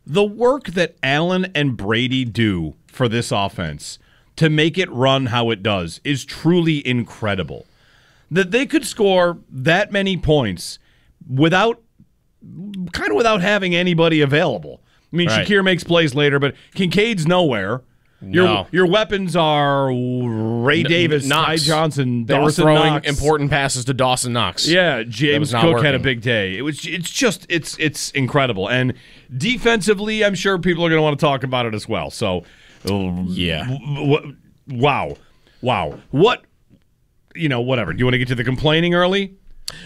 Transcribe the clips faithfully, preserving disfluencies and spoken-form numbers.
The work that Allen and Brady do for this offense to make it run how it does is truly incredible. That they could score that many points without, kind of without having anybody available. I mean, right. Shakir makes plays later, but Kincaid's nowhere. Your no. your weapons are Ray N- Davis, Ty Johnson, they Dawson were throwing Knox. important passes to Dawson Knox. Yeah, James Cook working. had a big day. It was it's just it's it's incredible. And defensively, I'm sure people are going to want to talk about it as well. So, yeah, w- w- wow, wow, what you know, whatever. Do you want to get to the complaining early?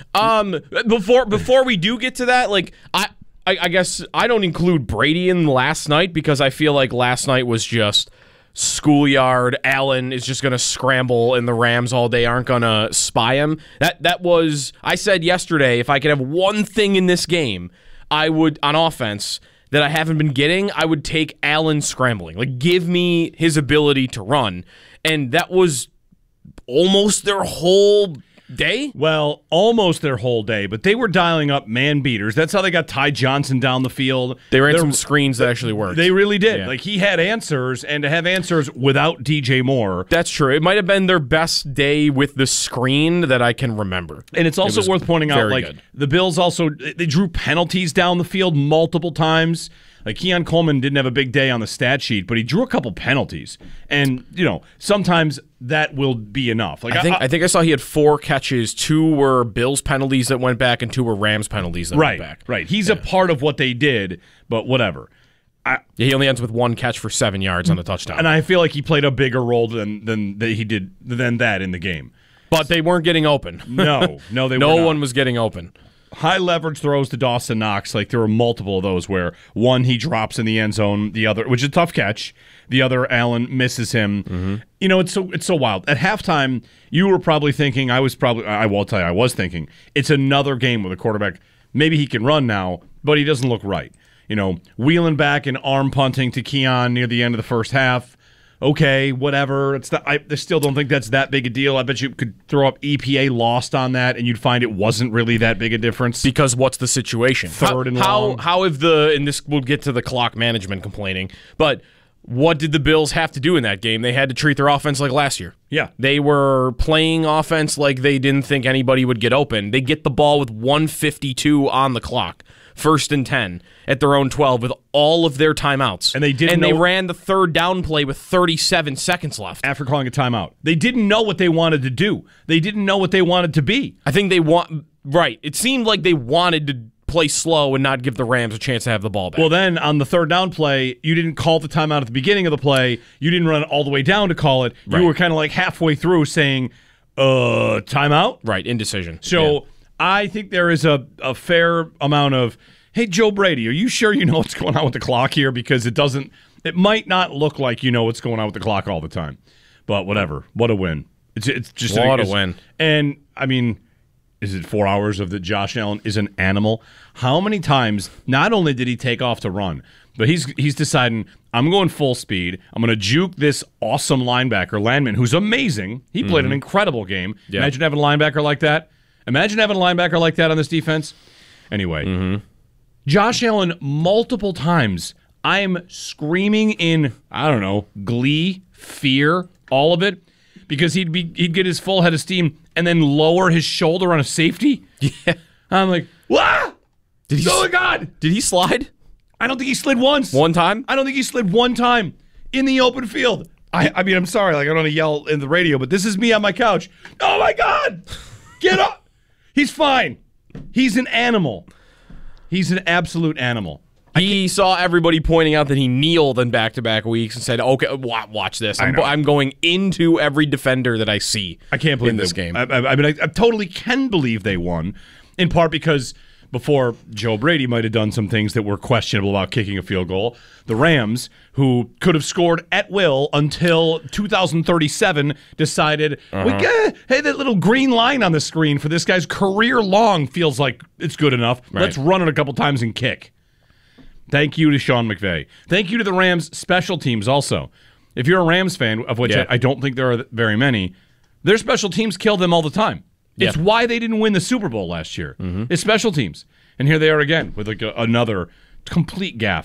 Um, before before we do get to that, like I. I, I guess I don't include Brady in last night because I feel like last night was just schoolyard. Allen is just going to scramble, and the Rams all day aren't going to spy him. That that was I said yesterday. If I could have one thing in this game, I would on offense that I haven't been getting. I would take Allen scrambling. Like give me his ability to run, and that was almost their whole day? Well, almost their whole day, but they were dialing up man beaters. That's how they got Ty Johnson down the field. They ran They're, some screens that actually worked. They really did. Yeah. Like he had answers, and to have answers without D J Moore. That's true. It might have been their best day with the screen that I can remember. And it's also it worth pointing out, like good. the Bills also they drew penalties down the field multiple times. Like Keon Coleman didn't have a big day on the stat sheet, but he drew a couple penalties, and you know sometimes that will be enough. Like I think I, I think I saw he had four catches. Two were Bills penalties that went back, and two were Rams penalties that right, went back. Right, he's yeah. a part of what they did, but whatever. I, yeah, he only ends with one catch for seven yards on the touchdown, and I feel like he played a bigger role than than that he did than that in the game. But they weren't getting open. No, no, they no were not. one was getting open. High leverage throws to Dawson Knox. Like there were multiple of those where one he drops in the end zone, the other, which is a tough catch. The other, Allen misses him. Mm-hmm. You know, it's so it's so wild. At halftime, you were probably thinking. I was probably. I will tell you, I was thinking it's another game with a quarterback. Maybe he can run now, but he doesn't look right. You know, wheeling back and arm punting to Keon near the end of the first half. Okay, whatever. It's not, I still don't think that's that big a deal. I bet you could throw up E P A lost on that, and you'd find it wasn't really that big a difference. Because what's the situation? Third how, and how, long. How have the, and this will get to the clock management complaining, but what did the Bills have to do in that game? They had to treat their offense like last year. Yeah. They were playing offense like they didn't think anybody would get open. They get the ball with one fifty-two on the clock. First and ten at their own twelve with all of their timeouts. And they didn't And know- they ran the third down play with thirty-seven seconds left. After calling a timeout. They didn't know what they wanted to do. They didn't know what they wanted to be. I think they want right. It seemed like they wanted to play slow and not give the Rams a chance to have the ball back. Well, then on the third down play, you didn't call the timeout at the beginning of the play. You didn't run it all the way down to call it. Right. You were kind of like halfway through saying, uh, timeout? right, indecision. So Yeah. I think there is a, a fair amount of, hey, Joe Brady, are you sure you know what's going on with the clock here? Because it doesn't, it might not look like you know what's going on with the clock all the time. But whatever. What a win. It's it's just What a it's- win. And, I mean, is it four hours of that Josh Allen is an animal? How many times, not only did he take off to run, but he's he's deciding, I'm going full speed. I'm going to juke this awesome linebacker, Landman, who's amazing. He played Mm-hmm. an incredible game. Yeah. Imagine having a linebacker like that. Imagine having a linebacker like that on this defense. Anyway, Mm-hmm. Josh Allen, multiple times, I'm screaming in, I don't know, glee, fear, all of it, because he'd be he'd get his full head of steam and then lower his shoulder on a safety. Yeah. I'm like, what? Did he Oh, my s- God. Did he slide I don't think he slid once. one time? I don't think he slid one time in the open field. I, I mean, I'm sorry, like I don't want to yell in the radio, but this is me on my couch. Oh my God! Get up! He's fine. He's an animal. He's an absolute animal. He saw everybody pointing out that he kneeled in back-to-back weeks and said, "Okay, wa- watch this. I'm, know. I'm going into every defender that I see." I can't believe in this they- game. I, I, I mean, I, I totally can believe they won, in part because before Joe Brady might have done some things that were questionable about kicking a field goal. The Rams, who could have scored at will until two thousand thirty-seven, decided, Uh-huh. we got, hey, that little green line on the screen for this guy's career long feels like it's good enough. Right. Let's run it a couple times and kick. Thank you to Sean McVay. Thank you to the Rams special teams also. If you're a Rams fan, of which Yeah. I, I don't think there are very many, their special teams kill them all the time. It's Yeah. why they didn't win the Super Bowl last year. Mm-hmm. It's special teams. And here they are again with like a, another complete gaffe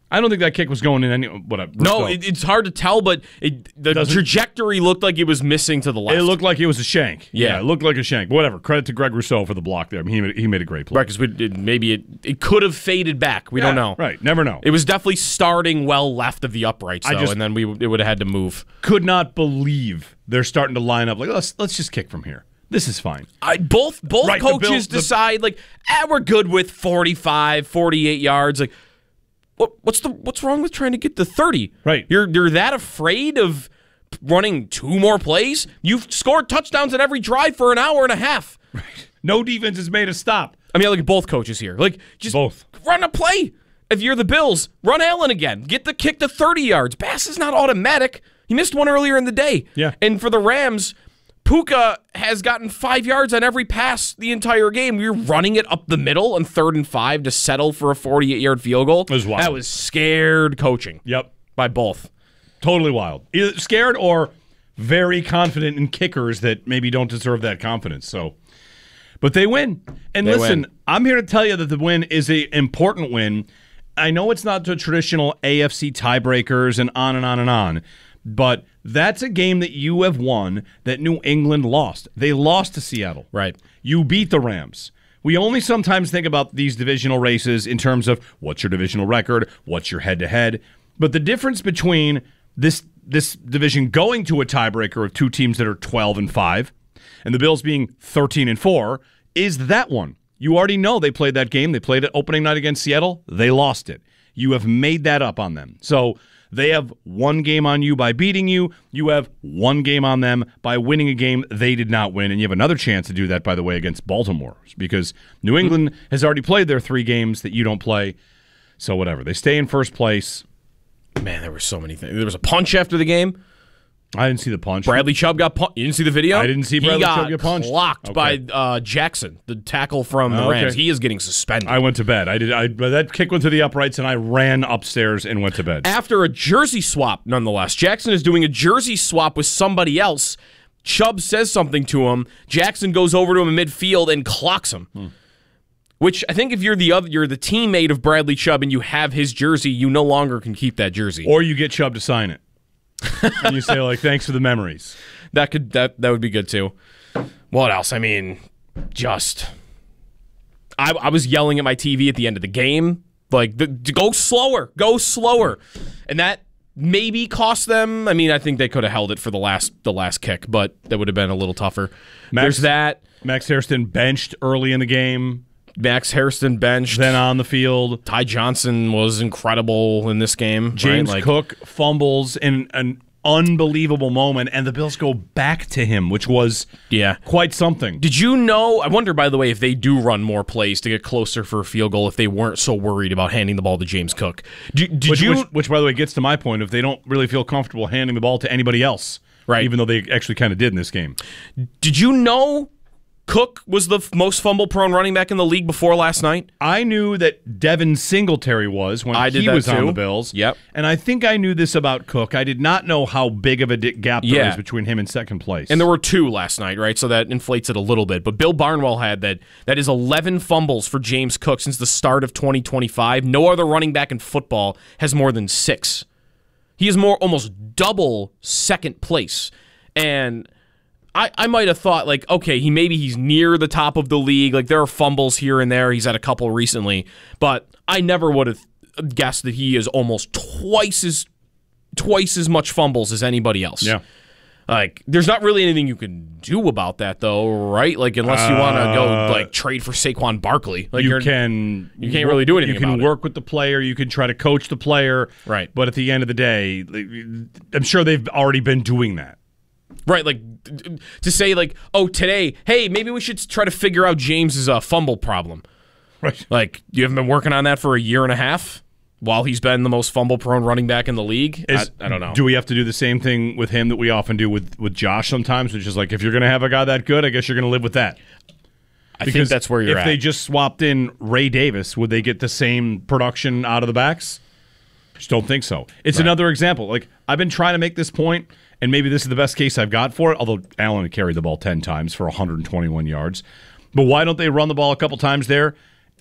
I don't think that kick was going in any. Whatever. No, it, it's hard to tell, but it, the Doesn't- trajectory looked like it was missing to the left. It looked like it was a shank. Yeah. it looked like a shank. But whatever. Credit to Greg Rousseau for the block there. I mean, he made, he made a great play. right, because maybe it, it could have faded back. We Yeah, don't know. Right. Never know. It was definitely starting well left of the uprights, I though, just- and then we it would have had to move. Could not believe they're starting to line up like let's let's just kick from here. This is fine. I, both both Right, the coaches Bills- the- decide like, ah, we're good with forty-five, forty-eight yards. Like, what what's the what's wrong with trying to get to thirty? Right. You're you're that afraid of running two more plays? You've scored touchdowns in every drive for an hour and a half. No defense has made a stop. I mean, I look at both coaches here. Like, just Both. run a play. If you're the Bills, run Allen again. Get the kick to thirty yards. Bass is not automatic. He missed one earlier in the day. Yeah. And for the Rams, Puka has gotten five yards on every pass the entire game. You're running it up the middle on third and five to settle for a forty-eight-yard field goal. was wild. That was scared coaching Yep. by both. Totally wild. Either scared or very confident in kickers that maybe don't deserve that confidence. So, but they win. And They listen, win. I'm here to tell you that the win is a important win. I know it's not the traditional A F C tiebreakers and on and on and on, but that's a game that you have won that New England lost. They lost to Seattle. Right. You beat the Rams. We only sometimes think about these divisional races in terms of what's your divisional record, what's your head-to-head. But the difference between this this division going to a tiebreaker of two teams that are twelve and five and the Bills being thirteen and four is that one. You already know they played that game. They played it opening night against Seattle. They lost it. You have made that up on them. So they have one game on you by beating you. You have one game on them by winning a game they did not win. And you have another chance to do that, by the way, against Baltimore because New England has already played their three games that you don't play. So whatever. They stay in first place. Man, there were so many things. There was a punch after the game. I didn't see the punch. Bradley Chubb got punched. You didn't see the video? I didn't see Bradley he got Chubb get punched. Clocked Okay. by uh, Jackson, the tackle from the Oh, okay. Rams. He is getting suspended. I went to bed. I did. I but that kick went to the uprights, and I ran upstairs and went to bed. After a jersey swap, nonetheless. Jackson is doing a jersey swap with somebody else. Chubb says something to him. Jackson goes over to him in midfield and clocks him. Hmm. Which I think if you're the other, you're the teammate of Bradley Chubb and you have his jersey, you no longer can keep that jersey. Or you get Chubb to sign it, and you say like, "Thanks for the memories." That could that that would be good too. What else? I mean, just I, I was yelling at my T V at the end of the game, like, the, go slower, go slower, and that maybe cost them. I mean, I think they could have held it for the last the last kick, but that would have been a little tougher. Max, There's that. Max Hairston benched early in the game, Max Hairston benched. then on the field. Ty Johnson was incredible in this game. James right? Like, Cook fumbles in an unbelievable moment, and the Bills go back to him, which was yeah. quite something. Did you know? I wonder, by the way, if they do run more plays to get closer for a field goal, if they weren't so worried about handing the ball to James Cook. Did, did Which, you? which, which, by the way, gets to my point. If they don't really feel comfortable handing the ball to anybody else, Right. even though they actually kind of did in this game. Did you know Cook was the f- most fumble-prone running back in the league before last night? I knew that Devin Singletary was when I did he that was on too. the Bills. Yep. And I think I knew this about Cook. I did not know how big of a di- gap there Yeah. is between him and second place. And there were two last night, right? So that inflates it a little bit. But Bill Barnwell had that. That is eleven fumbles for James Cook since the start of twenty twenty-five. No other running back in football has more than six. He is more almost double second place. And I, I might have thought, like, okay, he maybe he's near the top of the league. Like, there are fumbles here and there. He's had a couple recently. But I never would have guessed that he is almost twice as twice as much fumbles as anybody else. yeah. Like, there's not really anything you can do about that, though, right? Like, unless you want to go, like, trade for Saquon Barkley. Like, you you're, can you can't really do anything You can about it. work with the player. You can try to coach the player. Right. But at the end of the day, like, I'm sure they've already been doing that. Right, like, to say, like, oh, today, hey, maybe we should try to figure out James's uh, fumble problem. Right. Like, you haven't been working on that for a year and a half while he's been the most fumble-prone running back in the league? Is, I, I don't know. Do we have to do the same thing with him that we often do with, with Josh sometimes, which is like, if you're going to have a guy that good, I guess you're going to live with that. I think that's where you're if at. they just swapped in Ray Davis, would they get the same production out of the backs? Just don't think so. It's Right. another example. Like, I've been trying to make this point, and maybe this is the best case I've got for it, although Allen had carried the ball ten times for one hundred twenty-one yards. But why don't they run the ball a couple times there?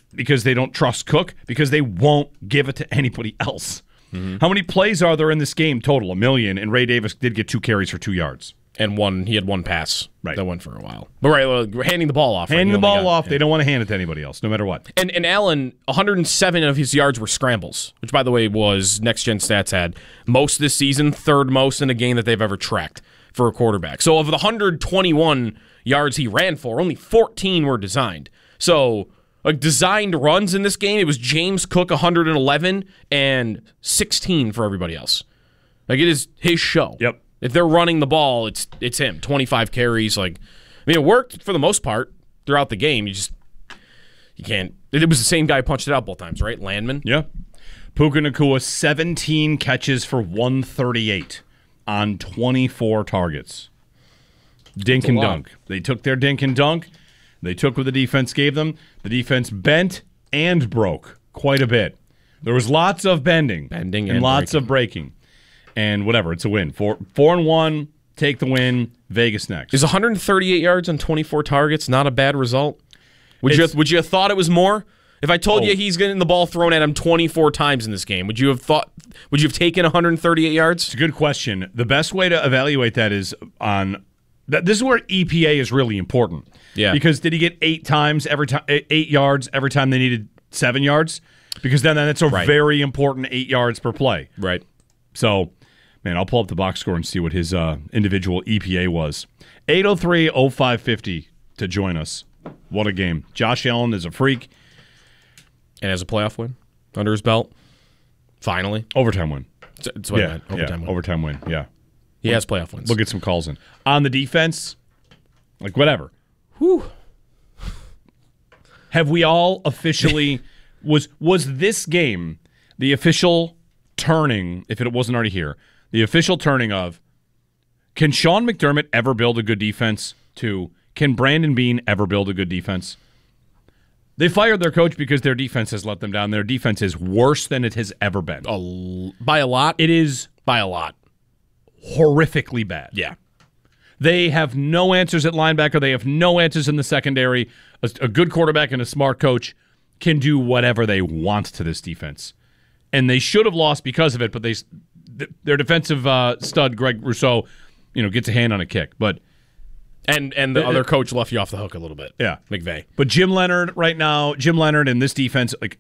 because they don't trust Cook, because they won't give it to anybody else. Mm-hmm. How many plays are there in this game total? A million, and Ray Davis did get two carries for two yards. And one, he had one pass right. that went for a while. But right, well, handing the ball off. Handing right, the ball got, off, yeah. they don't want to hand it to anybody else, no matter what. And and Allen, one hundred seven of his yards were scrambles, which, by the way, was Next Gen Stats had most this season, third most in a game that they've ever tracked for a quarterback. So of the one hundred twenty-one yards he ran for, only fourteen were designed. So like designed runs in this game, it was James Cook one hundred eleven and sixteen for everybody else. Like it is his show. Yep. If they're running the ball, it's it's him. twenty-five carries. Like, I mean, it worked for the most part throughout the game. You just you can't. It was the same guy who punched it out both times, right? Landman. Yeah. Puka Nacua, seventeen catches for one thirty-eight on twenty-four targets. Dink That's and dunk. They took their dink and dunk. They took what the defense gave them. The defense bent and broke quite a bit. There was lots of bending, bending, and, and lots breaking. of breaking. And whatever, it's a win. Four, four and one, take the win. Vegas next. Is one hundred thirty-eight yards on twenty-four targets not a bad result? Would it's, you would you have thought it was more? If I told oh. you he's getting the ball thrown at him twenty-four times in this game, would you have thought? Would you have taken one hundred thirty-eight yards? It's a good question. The best way to evaluate that is on. That, this is where E P A is really important. Yeah. Because did he get eight times every time, eight yards every time they needed seven yards? Because then that's a right. very important eight yards per play. Right. So. Man, I'll pull up the box score and see what his uh, individual E P A was. eight oh three oh five fifty to join us. What a game. Josh Allen is a freak. And has a playoff win under his belt. Finally. Overtime win. That's what yeah, I meant. Overtime yeah, win. Overtime win, yeah. He has playoff wins. We'll get some calls in. On the defense, like whatever. Whew. Have we all officially... was was this game the official turning, if it wasn't already here, the official turning of, can Sean McDermott ever build a good defense? To, can Brandon Beane ever build a good defense? They fired their coach because their defense has let them down. Their defense is worse than it has ever been. A, by a lot? It is by a lot. Horrifically bad. Yeah. They have no answers at linebacker. They have no answers in the secondary. A, a good quarterback and a smart coach can do whatever they want to this defense. And they should have lost because of it, but they... Their defensive uh, stud, Greg Rousseau, you know, gets a hand on a kick. But And and the uh, other coach left you off the hook a little bit. Yeah. McVay. But Jim Leonard right now, Jim Leonard and this defense, like,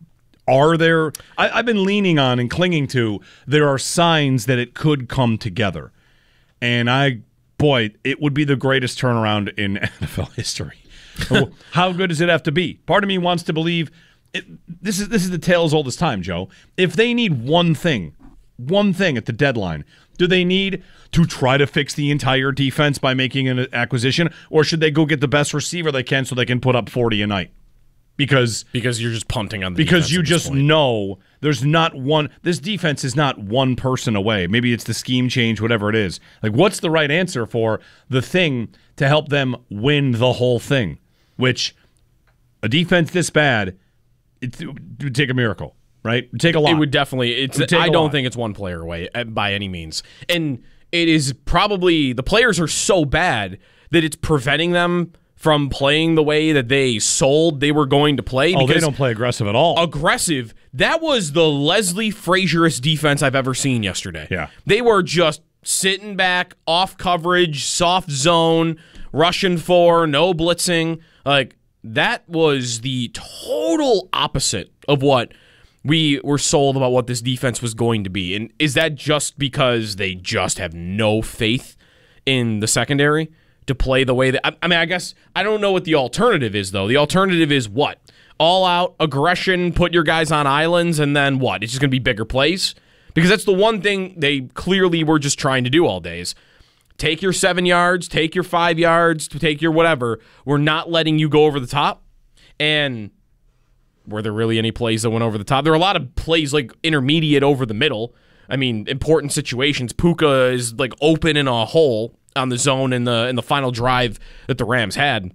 are there... I, I've been leaning on and clinging to, there are signs that it could come together. And I, boy, it would be the greatest turnaround in N F L history. How good does it have to be? Part of me wants to believe... It, this is this is the tale as old as time, Joe. If they need one thing... One thing at the deadline. Do they need to try to fix the entire defense by making an acquisition, or should they go get the best receiver they can so they can put up forty a night? Because because you're just punting on the because defense you at this just point. know there's not one. This defense is not one person away. Maybe it's the scheme change, whatever it is. Like, what's the right answer for the thing to help them win the whole thing? Which a defense this bad, it, it would take a miracle. Right? Take a lot. It would definitely. It's. It I don't lot. think it's one player away by any means. And it is probably the players are so bad that it's preventing them from playing the way that they sold they were going to play. Oh, they don't play aggressive at all. Aggressive. That was the Leslie Frazierist defense I've ever seen yesterday. Yeah. They were just sitting back, off coverage, soft zone, rushing for, no blitzing. Like, that was the total opposite of what we were sold about what this defense was going to be. And is that just because they just have no faith in the secondary to play the way that... I, I mean, I guess I don't know what the alternative is, though. The alternative is what? All-out aggression, put your guys on islands, and then what? It's just going to be bigger plays? Because that's the one thing they clearly were just trying to do all day is take your seven yards, take your five yards, take your whatever. We're not letting you go over the top. And... were there really any plays that went over the top? There were a lot of plays like intermediate over the middle. I mean, important situations. Puka is like open in a hole on the zone in the in the final drive that the Rams had.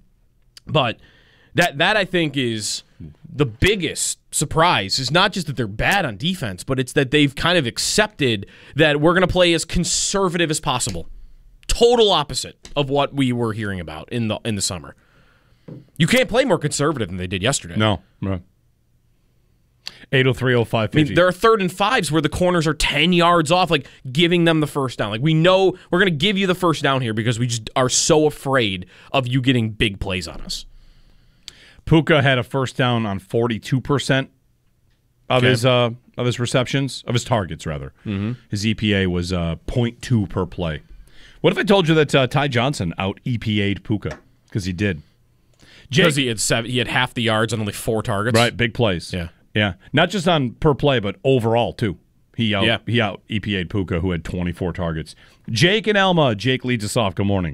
But that that I think is the biggest surprise is not just that they're bad on defense, but it's that they've kind of accepted that we're going to play as conservative as possible. Total opposite of what we were hearing about in the in the summer. You can't play more conservative than they did yesterday. No. no. eight oh three oh five I mean, fifty. there are third and fives where the corners are ten yards off, like giving them the first down. Like we know we're going to give you the first down here because we just are so afraid of you getting big plays on us. Puka had a first down on forty-two percent of Okay. his uh, of his receptions, of his targets, rather. Mm-hmm. His E P A was uh, zero point two per play. What if I told you that uh, Ty Johnson out-E P A'd Puka? Because he did. Because he had seven, he had half the yards on only four targets. Right, big plays. Yeah. Yeah. Not just on per play, but overall, too. He out, Yeah. he out-E P A'd Puka, who had twenty-four targets. Jake and Alma. Jake leads us off. Good morning.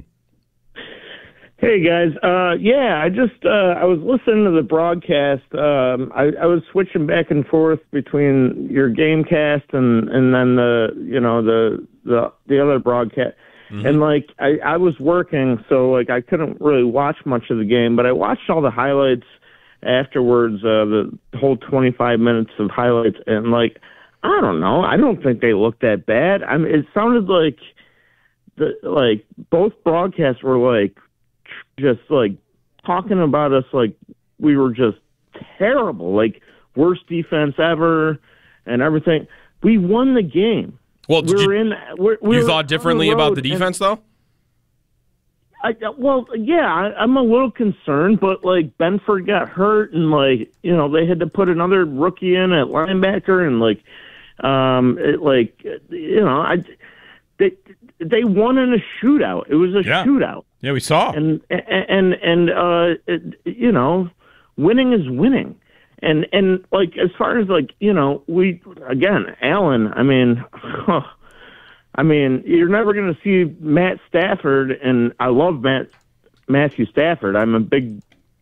Hey guys, uh, yeah, I just uh, I was listening to the broadcast. Um, I, I was switching back and forth between your game cast and, and then the you know the the the other broadcast, mm-hmm. and like I, I was working, so like I couldn't really watch much of the game, but I watched all the highlights afterwards, uh, the whole twenty-five minutes of highlights, and like I don't know, I don't think they looked that bad. I mean, it sounded like the like both broadcasts were like. Just like talking about us like we were just terrible, like worst defense ever and everything. We won the game. Well, did we're you, in. We're, we're you thought differently the about the road, defense, though? I, well, yeah, I, I'm a little concerned, but like Benford got hurt, and like you know they had to put another rookie in at linebacker, and like, um, it, like you know, I they they won in a shootout. It was a Yeah. shootout. Yeah, we saw. And and and uh, it, you know, winning is winning, and and like as far as like you know, we again, Allen. I mean, I mean, you're never going to see Matt Stafford, and I love Matt Matthew Stafford. I'm a big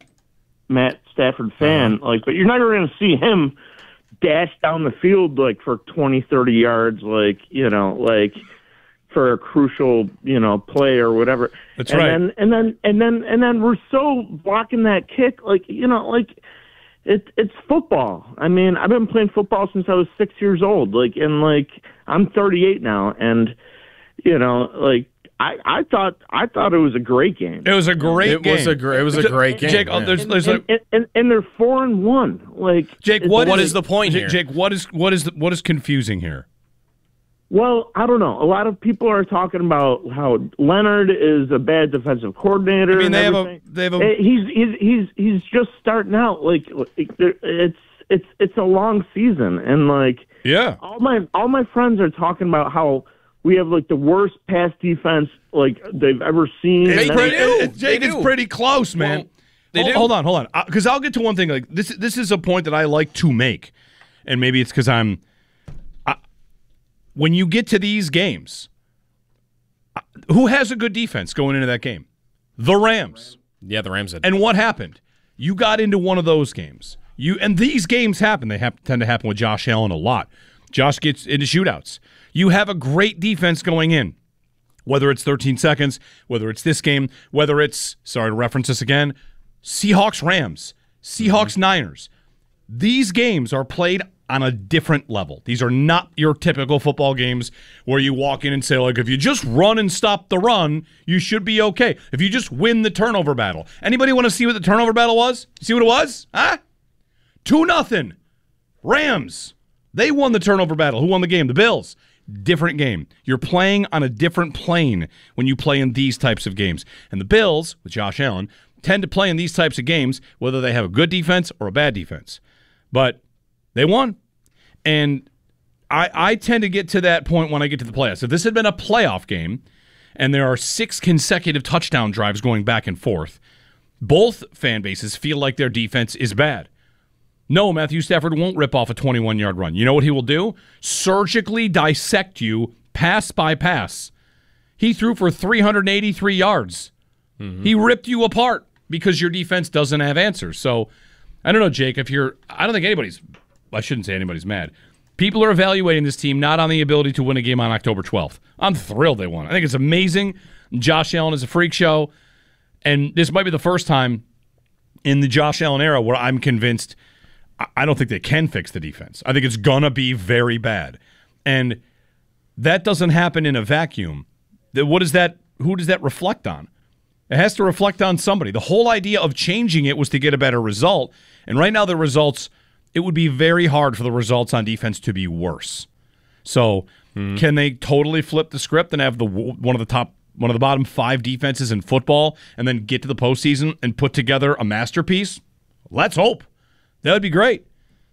Matt Stafford fan. Uh-huh. Like, but you're never going to see him dash down the field like for twenty, thirty yards, like you know, like. For a crucial, you know, play or whatever. That's and right. Then, and then, and then, and then we're so blocking that kick, like you know, like it, it's football. I mean, I've been playing football since I was six years old. Like, and like I'm thirty-eight now, and you know, like I, I thought, I thought it was a great game. It was a great It game. was a great. It was a great game. Jake, oh, yeah. there's, there's and, a, and, and, and they're four and one. Like, Jake, it's- what what is is the point Jake, here? Jake, what is what is the, what is confusing here? Well, I don't know. A lot of people are talking about how Leonard is a bad defensive coordinator. I mean, and they have a everything. they have a Eh, He's he's he's he's just starting out. Like it's it's it's a long season, and like yeah. all my all my friends are talking about how we have like the worst pass defense like they've ever seen. It's and pretty, everything. it- it- Jake, They it's do. pretty close, man. Well, they hold, do. hold on, hold on, because I'll get to one thing. Like this, this is a point that I like to make, and maybe it's because I'm. I, when you get to these games, uh, who has a good defense going into that game? The Rams. Yeah, the Rams did. And what happened? You got into one of those games. You and these games happen. They have, tend to happen with Josh Allen a lot. Josh gets into shootouts. You have a great defense going in. Whether it's thirteen seconds, whether it's this game, whether it's, sorry to reference this again, Seahawks Rams, Seahawks Niners. These games are played on a different level. These are not your typical football games where you walk in and say, like, if you just run and stop the run, you should be okay. If you just win the turnover battle. Anybody want to see what the turnover battle was? See what it was? Huh? Two nothing. Rams. They won the turnover battle. Who won the game? The Bills. Different game. You're playing on a different plane when you play in these types of games. And the Bills, with Josh Allen, tend to play in these types of games whether they have a good defense or a bad defense. But they won. And I, I tend to get to that point when I get to the playoffs. If this had been a playoff game and there are six consecutive touchdown drives going back and forth, both fan bases feel like their defense is bad. No, Matthew Stafford won't rip off a twenty-one-yard run. You know what he will do? Surgically dissect you pass by pass. He threw for three hundred eighty-three yards. Mm-hmm. He ripped you apart because your defense doesn't have answers. So, I don't know, Jake, if you're – I don't think anybody's – I shouldn't say anybody's mad. People are evaluating this team not on the ability to win a game on October twelfth. I'm thrilled they won. I think it's amazing. Josh Allen is a freak show. And this might be the first time in the Josh Allen era where I'm convinced – I don't think they can fix the defense. I think it's going to be very bad. And that doesn't happen in a vacuum. What is that? Who does that reflect on? It has to reflect on somebody. The whole idea of changing it was to get a better result. And right now the results, it would be very hard for the results on defense to be worse. So mm-hmm. can they totally flip the script and have the one of the top, one of the bottom five defenses in football and then get to the postseason and put together a masterpiece? Let's hope. That would be great.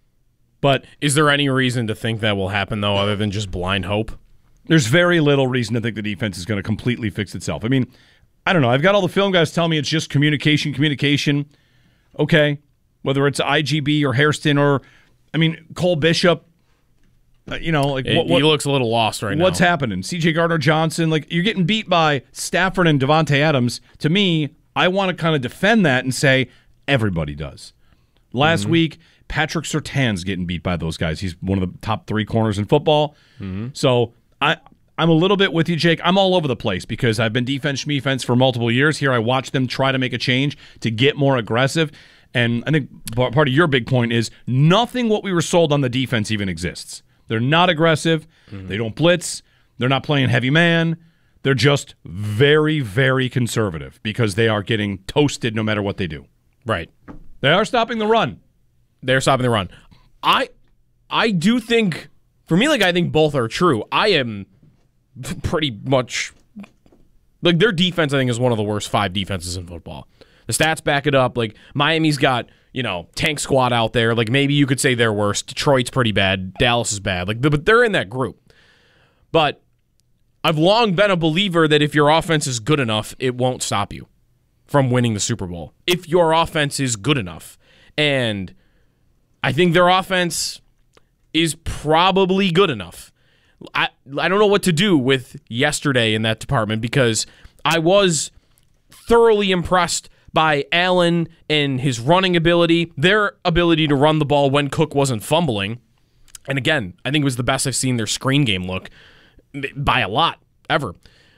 But is there any reason to think that will happen, though, other than just blind hope? There's very little reason to think the defense is going to completely fix itself. I mean, I don't know. I've got all the film guys telling me it's just communication, communication. Okay. Whether it's I G B or Hairston or, I mean, Cole Bishop, uh, you know, like it, what, what, he looks a little lost right now. What's happening? C J Gardner-Johnson, like you're getting beat by Stafford and Devontae Adams. To me, I want to kind of defend that and say everybody does. Last mm-hmm. week, Patrick Surtain's getting beat by those guys. He's one of the top three corners in football. Mm-hmm. So I, I'm a little bit with you, Jake. I'm all over the place because I've been defense schmefense for multiple years. Here I watch them try to make a change to get more aggressive. And I think part of your big point is nothing what we were sold on the defense even exists. They're not aggressive. Mm-hmm. They don't blitz. They're not playing heavy man. They're just very, very conservative because they are getting toasted no matter what they do. Right. They are stopping the run. They're stopping the run. I I do think, for me, like I think both are true. I am pretty much, like their defense I think is one of the worst five defenses in football. The stats back it up. Like Miami's got, you know, tank squad out there. Like maybe you could say they're worse. Detroit's pretty bad. Dallas is bad. Like, but they're in that group. But I've long been a believer that if your offense is good enough, it won't stop you from winning the Super Bowl. If your offense is good enough. And I think their offense is probably good enough. I I don't know what to do with yesterday in that department because I was thoroughly impressed by Allen and his running ability, their ability to run the ball when Cook wasn't fumbling. And again, I think it was the best I've seen their screen game look by a lot, ever.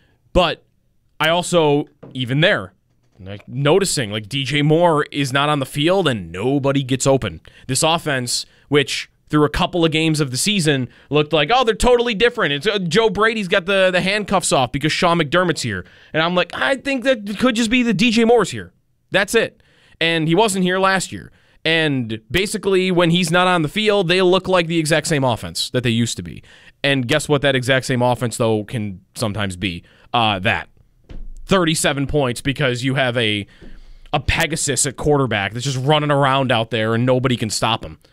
But I also, even there, like noticing like D J Moore is not on the field and nobody gets open. This offense, which through a couple of games of the season looked like, oh, they're totally different. It's uh, Joe Brady's got the, the handcuffs off because Sean McDermott's here. And I'm like, I think that could just be the D J Moore's here. That's it. And he wasn't here last year. And basically, when he's not on the field, they look like the exact same offense that they used to be. And guess what that exact same offense, though, can sometimes be? Uh, that. thirty-seven points because you have a a Pegasus at quarterback that's just running around out there and nobody can stop him.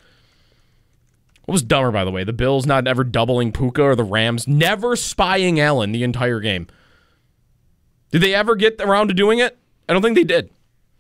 What was dumber, by the way? The Bills not ever doubling Puka or the Rams never spying Allen the entire game. Did they ever get around to doing it? I don't think they did.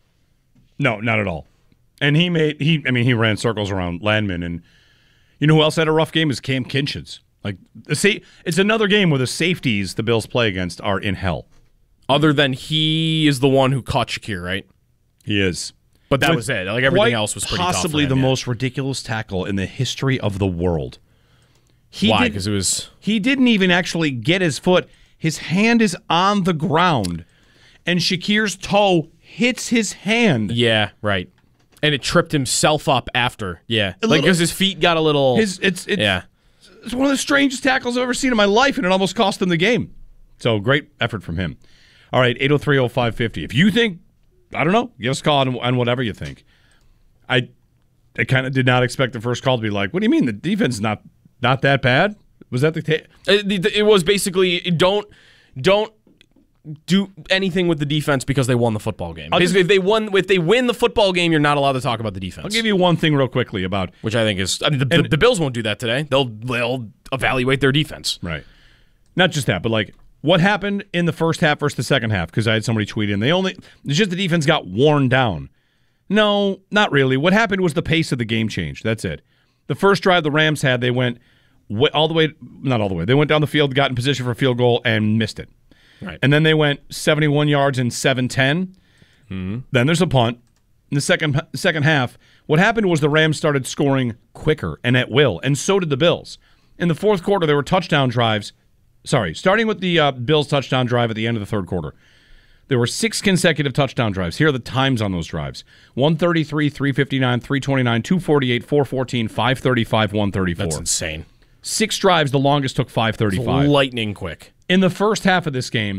No, not at all. And he made he. I mean, he ran circles around Landman, and you know who else had a rough game is Cam Kinchins. Like, the sa- it's another game where the safeties the Bills play against are in hell. Other than he is the one who caught Shakir, right? He is. But that With was it. Like everything else was pretty possibly tough for him, the yeah. most ridiculous tackle in the history of the world. He Why? Did, because it was he didn't even actually get his foot. His hand is on the ground, and Shakir's toe hits his hand. Yeah, right. And it tripped himself up after. Yeah, a like because his feet got a little. His it's it's yeah. It's one of the strangest tackles I've ever seen in my life, and it almost cost him the game. So great effort from him. All right, eight oh three oh five fifty. If you think, I don't know, give us a call on, on whatever you think. I I kind of did not expect the first call to be like, what do you mean the defense is not not that bad? Was that the ta- it, it was basically don't don't do anything with the defense because they won the football game. Basically, if they won, if they win the football game, you're not allowed to talk about the defense. I'll give you one thing real quickly about which I think is I mean, the, the, the Bills won't do that today. They'll they'll evaluate their defense. Right. Not just that, but like what happened in the first half versus the second half? Because I had somebody tweet in, they only it's just the defense got worn down. No, not really. What happened was the pace of the game changed. That's it. The first drive the Rams had, they went all the way, not all the way. They went down the field, got in position for a field goal, and missed it. Right. And then they went seventy-one yards in seven ten. Mm-hmm. Then there's a punt. In the second second half, what happened was the Rams started scoring quicker and at will, and so did the Bills. In the fourth quarter, there were touchdown drives. Sorry, starting with the uh, Bills' touchdown drive at the end of the third quarter. There were six consecutive touchdown drives. Here are the times on those drives. one thirty-three, three fifty-nine, three twenty-nine, two forty-eight, four fourteen, five thirty-five, one thirty-four. That's insane. Six drives, the longest took five thirty-five. Lightning quick. In the first half of this game,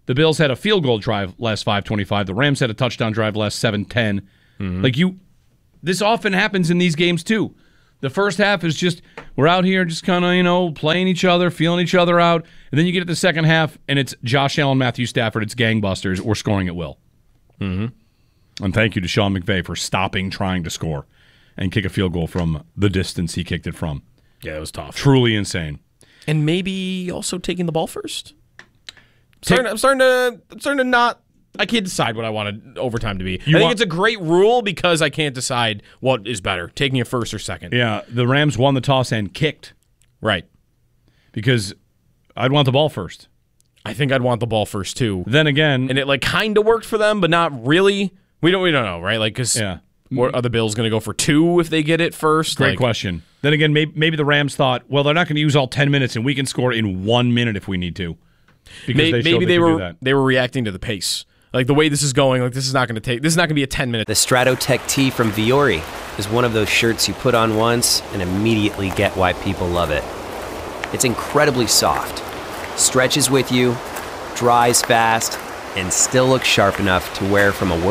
The Bills had a field goal drive last five twenty-five. The Rams had a touchdown drive last seven ten. Mm-hmm. Like you, this often happens in these games too. The first half is just, we're out here just kind of, you know, playing each other, feeling each other out. And then you get to the second half, and it's Josh Allen, Matthew Stafford, it's gangbusters. We're scoring at will. Mm-hmm. And thank you to Sean McVay for stopping trying to score and kick a field goal from the distance he kicked it from. Yeah, it was tough. Truly insane. And maybe also taking the ball first. I'm starting, I'm starting to I'm starting to not I can't decide what I want overtime to be. You I think want, it's a great rule because I can't decide what is better, taking it first or second. Yeah, the Rams won the toss and kicked. Right. Because I'd want the ball first. I think I'd want the ball first too. Then again, and it like kind of worked for them, but not really. We don't we don't know, right? Like cuz yeah. are the Bills going to go for two if they get it first? Great like, question. Then again, maybe, maybe the Rams thought, well, they're not going to use all ten minutes and we can score in one minute if we need to. Because maybe they, maybe they, they were were that. they were reacting to the pace. Like the way this is going, like this is not going to take. This is not going to be a ten minute. The Stratotech tee from Viore is one of those shirts you put on once and immediately get why people love it. It's incredibly soft, stretches with you, dries fast, and still looks sharp enough to wear from a work